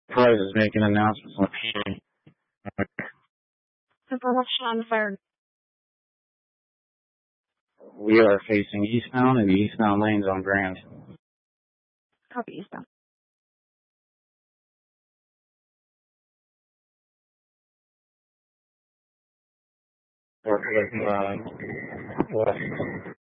Prize is making announcements on P. Information on fire. We are facing eastbound and the eastbound lanes on Grand. Copy eastbound. West.